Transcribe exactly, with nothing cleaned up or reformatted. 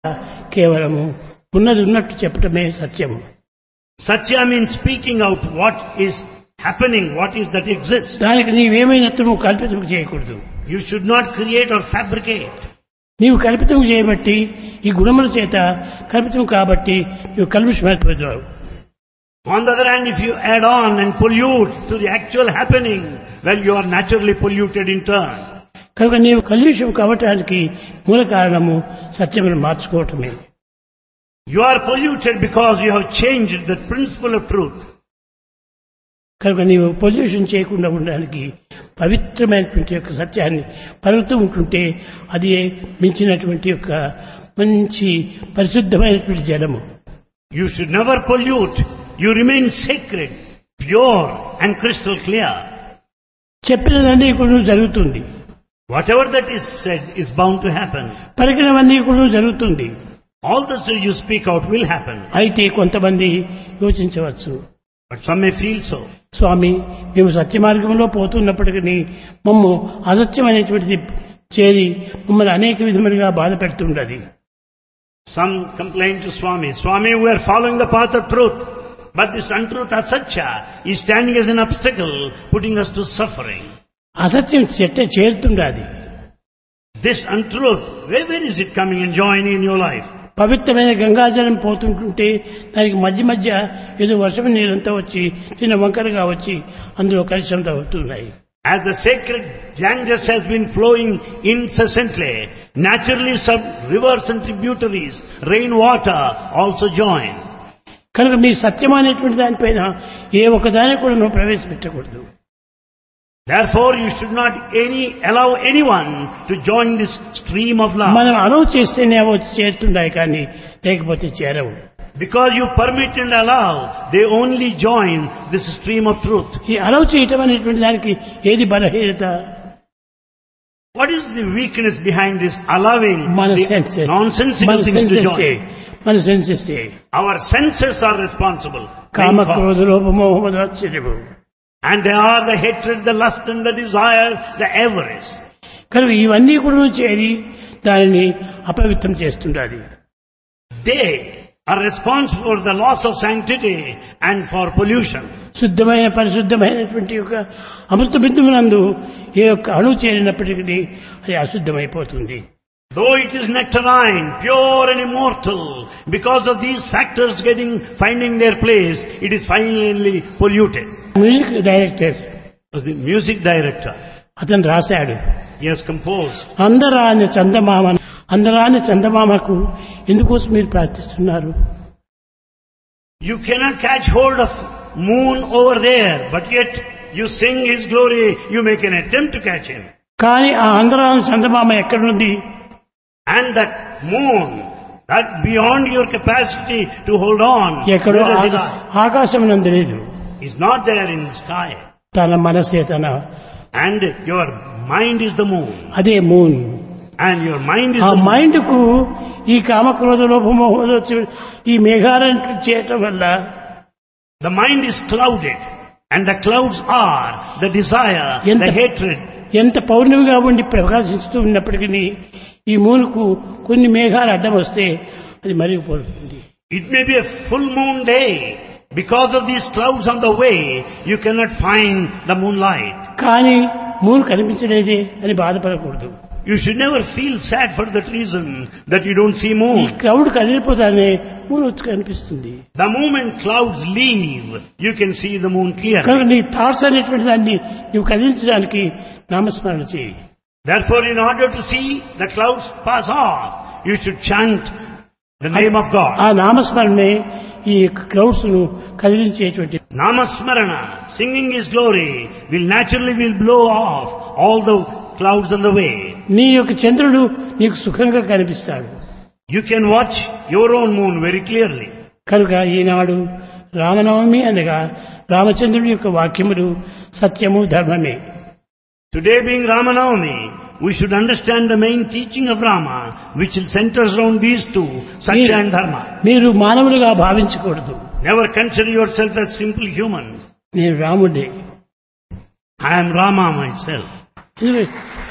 కేవలము ఉన్నది ఉన్నట్టు చెప్పటమే సత్యము. Satya means speaking out what is happening, what is that exists. దానికి నీవేమైనట్టు కల్పితం చేయకూడదు. You should not create or fabricate. నీవు కల్పితం చేయబట్టి ఈ గుణముల చేత కల్పితం కాబట్టి నీవు కల్పితమైపోతావు. On the other hand, if you add on and pollute to the actual happening, well, you are naturally polluted in turn. కనుక నీవు కలుషితం కావటానికి మూల కారణము సత్యమును మార్చుకోవటమే. You are polluted because you have changed the principle of truth. కనుక నీవు pollution చేయకుండా ఉండడానికి పవిత్రమైనటువంటి యొక్క సత్యాన్ని పలుకుతూ ఉంటుంటే అది మించినటువంటి యొక్క మంచి పరిశుద్ధమైనటువంటి జలము. You should never pollute. You remain sacred, pure and crystal clear. చెప్పినదన్నీ కూడా జరుగుతుంది. Whatever that is said is bound to happen. పలికినవన్నీ కూడా జరుగుతుంది. All that you speak out will happen. అయితే కొంతమంది యోచించవచ్చు, But some may feel so. స్వామి మేము సత్య మార్గంలో పోతున్నప్పటికీ మమ్ము అసత్యమైనటువంటిది చేరి మమ్మల్ని అనేక విధములుగా బాధ పెడుతుండది. Some complain to Swami, Swami, we are following the path of truth, but this untruth asatya is standing as an obstacle, putting us to suffering. అసత్యం చెట్ట చేరుతుండది. This untruth, where, where is it coming and joining in your life? పవిత్రమైన గంగాజలం పోతుంటుంటే దానికి మధ్య మధ్య ఏదో వర్షం నీరంతా వచ్చి చిన్న వంకరగా వచ్చి అందులో కలిసంతా అవుతున్నాయి. As the sacred Ganges has been flowing incessantly, naturally some rivers and tributaries, rainwater also join. కనుక మీ సత్యమైనటువంటి దానిపైన ఏ ఒక్కదాన్ని కూడా నువ్వు ప్రవేశపెట్టకూడదు. Therefore, you should not any allow anyone to join this stream of love. మనం అలౌ చేస్తేనే అవి వచ్చి చేరుతున్నాయి కానీ లేకపోతే చేరవు. Because you permit and allow, they only join this stream of truth. ఈ అలౌ చేయటం అనేటువంటి దానికి ఏది బలహీనత? What is the weakness behind this allowing మన the senses nonsensical things to join? మన senses Our senses are responsible. కామ క్రోధ లోభ మోహ మదాశ్చర్యము. And they are the hatred, the lust and the desire, the avarice. కనుక ఇవన్నీ కూడా చేరి దానిని అపవిత్రం చేస్తుండాలి. They are responsible for the loss of sanctity and for pollution. శుద్ధమైన పరిశుద్ధమైనటువంటి యొక్క అమృత బిందువునందు ఏ యొక్క అణు చేరినప్పటికీ అది అశుద్ధమైపోతుంది. Though it is nectarine, pure and immortal, because of these factors getting finding their place, it is finally polluted. Music director Was the music director. అతను రాశాడు, He has composed. అందరాని చందమామ అందరాని చందమామకు ఎందుకోసం మీరు ప్రార్థిస్తున్నారు? You cannot catch hold of moon over there, but yet you sing his glory, you make an attempt to catch him. కానీ ఆ అందరాని చందమామ ఎక్కడుంది? And that moon, that beyond your capacity to hold on, ఎక్కడో where does it lie? ఆకాశమునందు లేదు. Is not there in the sky. తన మనసే తన And your mind is the moon. అదే moon. And your mind is ఆ the moon. Mind కు ఈ కామక్రోధ లోభమో ఈ మేఘాలను చేయటం వల్ల The mind is clouded. And the clouds are the desire, ఎంత the hatred. ఎంత పౌర్ణమిగా ఉండి ప్రకాశిస్తూ ఉన్నప్పటికీ ఈ మూనుకు కొన్ని మేఘాలు అడ్డం వస్తే అది మరిగిపోతుంది. It may be a full moon day. Because of these clouds on the way, you cannot find the moonlight. కానీ మూన్ కనిపించలేదే అని బాధపడకూడదు. You should never feel sad for that reason that you don't see ఈ moon. Crowd కదిలిపోతానే moon వచ్చి కనిపిస్తుంది. The moment clouds leave, you can see the moon కనుక clearly. నీ thoughts అనేటువంటి దాన్ని నువ్వు కదిలించడానికి నామస్మరణ చేయి. Therefore, in order to see the clouds pass off, you should chant the name of God. ఆ నామస్మరణే ఈ క్రౌడ్స్ ను కదిలించేటువంటి. Namasmarana, singing His glory, will naturally will blow off all the clouds on the way. నీ యొక్క చంద్రుడు నీకు సుఖంగా కనిపిస్తాడు. You can watch your own moon very clearly. కనుక ఈనాడు రామనవమి అనగా రామచంద్రుడి యొక్క వాక్యములు సత్యము ధర్మమే. Today being Ramanavami, we should understand the main teaching of Rama, which centers around these two, Satya and Dharma. మీరు మానవులుగా భావించకూడదు. Never consider yourself as simple humans. నేను రాముడే. I am Rama myself.